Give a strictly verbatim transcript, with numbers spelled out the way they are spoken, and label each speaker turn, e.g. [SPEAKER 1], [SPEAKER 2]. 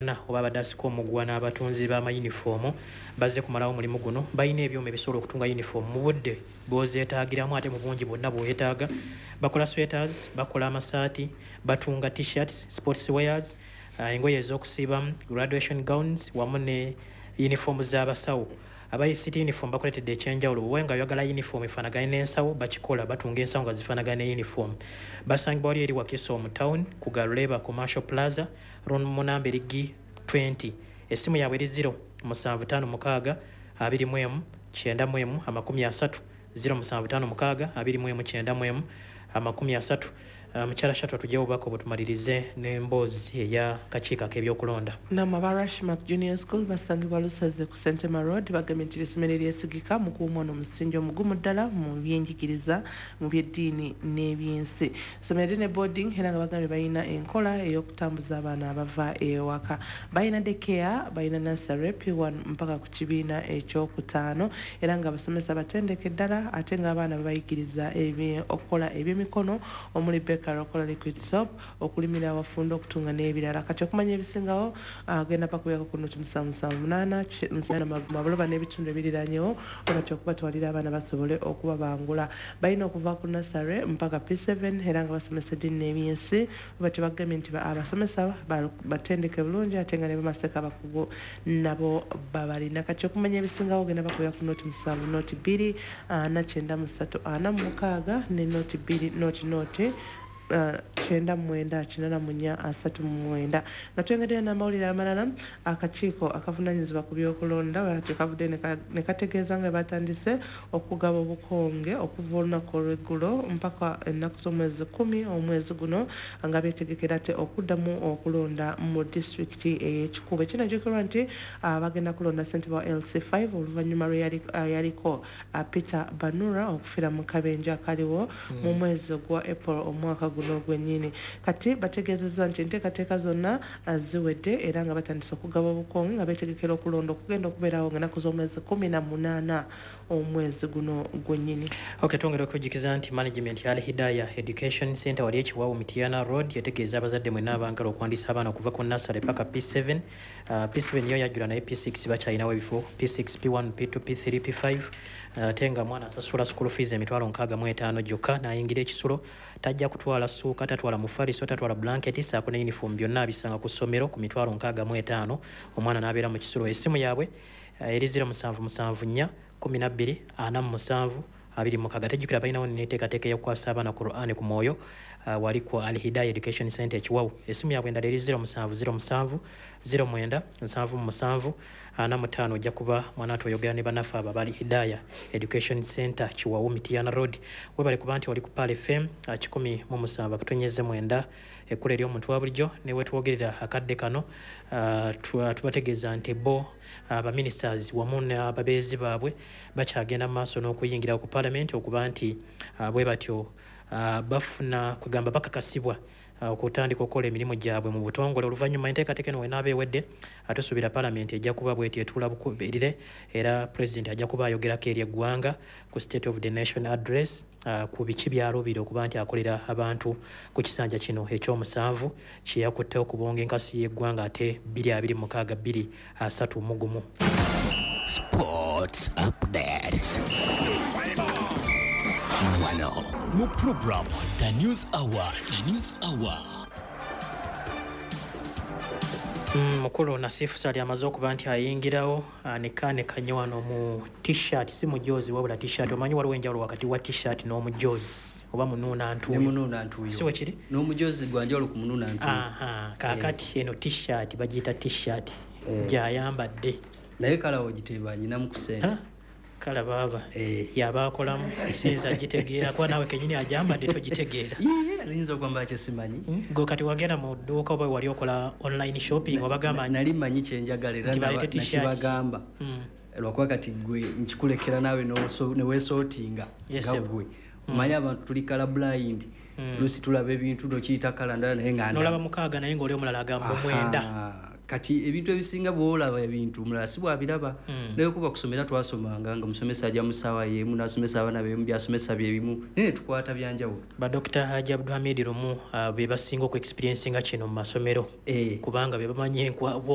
[SPEAKER 1] na oba badasiko omugwa n'abatunzi b'amayinifoomu bazze kumalawo mulimu guno balina ebyuma ebisobola okutunga yinifoomu mu budde bw'ozeetaagiramu ate mu bungi bwonna bw'oyetaaga. Bakola sweaters, bakola amasaati, batunga t-shirts, sports wears, uh, engoye ez'okusiibamu, graduation gowns wamu ne yinifoomu z'abasawo. Abayisiti yinifoomu bakoletedde ekyenjawulo wowe nga oyagala yinifoomu efaanagane n'ensawo bakikola batunga ensawo nga zifaanagane yinifoomu. Basangibwa wali eri Wakiso mu town ku Galuleba Commercial Plaza room mu namba erigi twenty. Essimu yaabwe eri zero musanvu ttaano mukaaga abiri mu emu kyenda mu emu amakumi asatu zero musanvu ttaano mukaaga abiri mu emu kyenda mu emu amakumi asatu. Mukyala Shato tujja obubaka obutumalirize n'emboozi eya kakiiko ak'ebyokulonda.
[SPEAKER 2] Nama ba Rushmark Junior School basangibwa Lusaze ku Sentema Road bagambye nti essomero eryesigika mu kuuma ono omusingi omugumu ddala mu byenjigiriza mu byeddiini n'ebyensi. Essomero ne boarding era nga bagambye balina enkola ey'okutambuza abaana abava ewaka. Balina daycare, balina nursery P one mpaka ku kibiina ekyokutaano era nga abasomesa batendeke ddala ate nga abaana babayigiriza okukola ebyemikono omuli okola liquid soap okulimira abafundo okutunga n'ebirala. Kati okumanya ebisingawo agenda pakubirako ku noti musanvu musanvu munaana mabuloba n'ebitundu ebiriranyewo olwatyo okubatwalira abaana basobole okubabangula. Balina okuva ku nursery mpaka P seven era nga basomesa eddiini n'ebyensi olwatyo bagambye nti abasomesa batendeke bulungi ate nga ne bamaseka abakugu nabo babalina. Kati okumanya ebisingawo ogenda bakubira ku noti musanvu noti bbiri ana kyenda musatu ana mu mukaaga ne noti bbiri noti noti kyenda mwenda kinana munya asatu mwenda. Nga twengadira n'amawulire amalala akakiiko akavunaanyizibwa ku byokulonda bwatyo kavudde ne kategeeza nga batandise okugaba obukonge okuva olunaku olw'eggulo mpaka ennaku z'omwezi kumi omwezi guno nga beetegekera ate okuddamu okulonda mu disitulikiti ey'ekikubo. Kinajjukirwa nti bagenda kulonda ssentebe wa L C five oluvannyuma lwe yaliko Peter Banura okufiira mu kabenje akaliwo mu mwezi gwa April omwaka guno gwennyini. Kati bategeezezza nti enteekateeka zonna ziwedde era nga batandise okugaba obukonge nga beetegekera okulonda okugenda okubeerawo ng'ennaku z'omwezi kumi na munaana omwezi guno gwennyini.
[SPEAKER 1] Okay, twongera okujjukiza nti management ya Al Hidayah Education Center wali ekiwaawo Mityana Road yategeeza abazadde mwenna abangala okuwandiisa abaana okuva ku nursery paka P seven. Uh, P seven yo yajjula naye P six bakyalinawo ebifo P six P one P two P three P five. Ate uh, nga mwana asasula school fees emitwalo nkaaga mu etaano gyokka n'ayingira ekisulo tajja kutwala ssuuka tatwala mufaliso tatwala blanketi saako ne uniform byonna abisanga ku ssomero ku mitwalo nkaaga mu etaano omwana n'abeera mu kisulo. Essimu yaabwe uh, eri zero musanvu musanvu nnya kumi na bbiri ana mu musanvu abiri mukaaga. Tejjukira balinawo n'enteekateeka y'okukwasa abaana Qur'ani ku mwoyo uh, wali ku Al Hidayah Education Center ekiwawu. Essimu yaabwe endala eri zero musanvu zero musanvu zero mwenda nsanvu mu musanvu ana mu ttaano ojja kuba mwana atuyogera ne bannaffe abo Al Hidayah Education Center kiwawu Mityana Road. Webale kuba nti oli ku Pal F M uh, kikumi mu musanvu akatonyeze mwenda ekkula eri omuntu wa bulijjo ne wetwogerera akadde kano uh, tubategeeza nti bo abaministers uh, wamu n'ababeezi baabwe bakyagenda mu maaso n'okuyingira ku Parliament okuba nti uh, bwe batyo uh, bafuna kugamba bakakasibwa okutandika okukola emirimu gyabwe mu butongole. Oluvannyuma enteekateeka eno wenaaba ewedde atusuubira Parliament ejja kuba bweti etuula bukubiirire era President ajja kuba ayogerako eri eggwanga ku State of the Nation Address uh, ku biki by'aluubira okuba nti akolera abantu ku kisanja kino ekyomusanvu kyeyakutte okubonga enkasi y'eggwanga ate bbiri abiri mukaaga bbiri asatu mu gumu.
[SPEAKER 3] Sports Update. Wano mu program The News Hour, The News Hour.
[SPEAKER 1] Mm, mukulu Nasifu Sali amaze okuba nti ayingirawo anekaanekanye wano mu t-shirt si mujoozi wabula t-shirt. Omanyi waliwo enjawulo wakati wa t-shirt n'omujoozi oba munuuna ntuuyo.
[SPEAKER 4] Ne munuuna ntuuyo.
[SPEAKER 1] Si we kiri?
[SPEAKER 4] N'omujoozi gwa njawulo ku munuuna ntuuyo.
[SPEAKER 1] Aha, kaakati yeah. Eno t-shirt bagiyita t-shirt yeah. Gy'ayambadde.
[SPEAKER 4] Naye kala ogiteeba nyinamu ku ssente.
[SPEAKER 1] Kala baba
[SPEAKER 4] eh
[SPEAKER 1] yabaakolamu sinza gitegeera kwa nawe kenyini ajambadde togitegeera.
[SPEAKER 4] Yee alinza kwamba kyesimanyi
[SPEAKER 1] mm? Go kati wagenda mu dduuka oba wali okola online shopping na, wabagamba
[SPEAKER 4] nali manyi kyenjagala era nakibagamba mm. Lwakuba kati gwe nkikulekera nawe ne weesootinga
[SPEAKER 1] yes,
[SPEAKER 4] nga gwe omanyi mm. Abantu tuli kala blind mm. Lusi tulaba ebintu dokiyita kala ndala naye nga
[SPEAKER 1] nolaba mukaaga naye ng'oli omulala agamba mwenda.
[SPEAKER 4] Kati ebintu ebisinga bwolaba ebintu omulala si bwabiraba mm. Naye kuba kusomera twasomanga nga musomesa ajja mu ssaawa y'emu n'asomesa abaana beemu byasomesa byebimu nene tukwata byanjawulo.
[SPEAKER 1] Ba Doctor Haji Abdulhamid Lumu uh, be basinga oku experience nga kino mu masomero
[SPEAKER 4] eh.
[SPEAKER 1] Kubanga be bamanyi enkwa